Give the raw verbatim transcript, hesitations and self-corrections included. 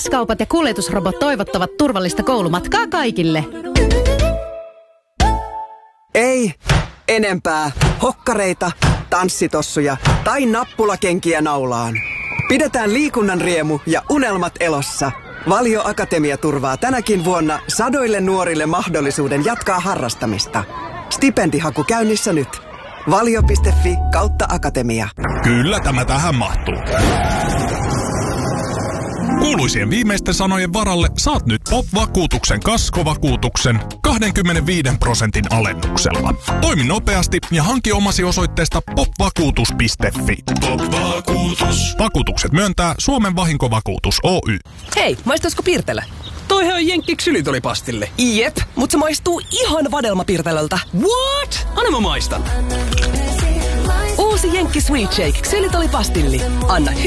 K-kaupat ja kuljetusrobot toivottavat turvallista koulumatkaa kaikille. Ei enempää hokkareita, tanssitossuja tai nappulakenkiä naulaan. Pidetään liikunnan riemu ja unelmat elossa. Valio Akatemia turvaa tänäkin vuonna sadoille nuorille mahdollisuuden jatkaa harrastamista. Stipendihaku käynnissä nyt. valio piste fi kautta akatemia. Kyllä tämä tähän mahtuu. Kuuluisien viimeisten sanojen varalle saat nyt Pop-vakuutuksen kaskovakuutuksen kaksikymmentäviisi prosentin alennuksella. Toimi nopeasti ja hanki omasi osoitteesta popvakuutus piste fi. Pop-vakuutus. Vakuutukset myöntää Suomen vahinkovakuutus Oy. Hei, maistaisiko Pirtelä? Toihan on Jenkki ksylitolipastille. Jep, mutta se maistuu ihan vadelmapirtelöltä. What? Anna mä maistan. Uusi Jenkki Sweet Shake ksylitolipastilli. Anna